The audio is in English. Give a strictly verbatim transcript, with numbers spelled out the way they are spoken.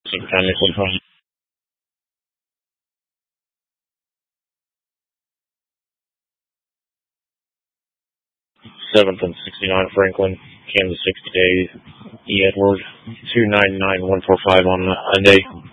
Sometime Nickel home. seventh and sixty-nine Franklin, Kansas sixty days, E. Edward, two nine nine one four five on Monday.